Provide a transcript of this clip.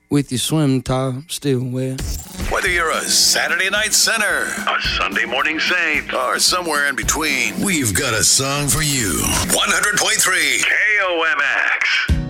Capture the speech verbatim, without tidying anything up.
with your swim top still wet. Whether you're a Saturday night sinner, a Sunday morning saint, or somewhere in between, we've got a song for you. one hundred point three K O M X.